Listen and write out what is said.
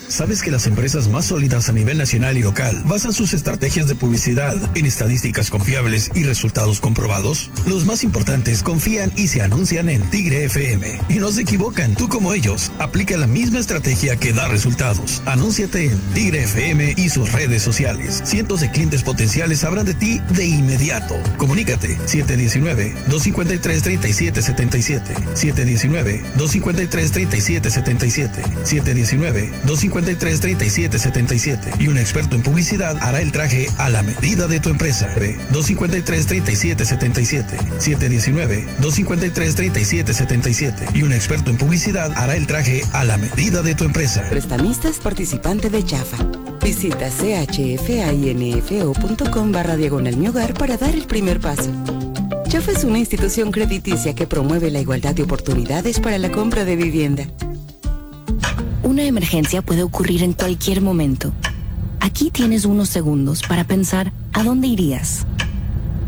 ¿Sabes que las empresas más sólidas a nivel nacional y local basan sus estrategias de publicidad en estadísticas confiables y resultados comprobados? Los más importantes confían y se anuncian en Tigre FM. Y no se equivocan, tú como ellos, aplica la misma estrategia que da resultados. Anúnciate en Tigre FM y sus redes sociales. Cientos de clientes potenciales sabrán de ti de inmediato. Comunícate 719-253-3777. 719-253-3777. 719-253-3777. Y un experto en publicidad hará el traje a la medida de tu empresa. 253-3777. 719-253-3777. Y un experto en publicidad hará el traje a la medida de tu empresa. Prestamistas participante de Chafa. Visita chfinfo.com/mi hogar para dar el primer paso. Chafa es una institución crediticia que promueve la igualdad de oportunidades para la compra de vivienda. Una emergencia puede ocurrir en cualquier momento. Aquí tienes unos segundos para pensar a dónde irías.